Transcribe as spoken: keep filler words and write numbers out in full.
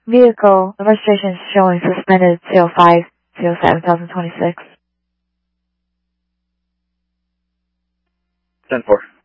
Vehicle registration is showing suspended zero five zero seven two thousand twenty-six. ten four.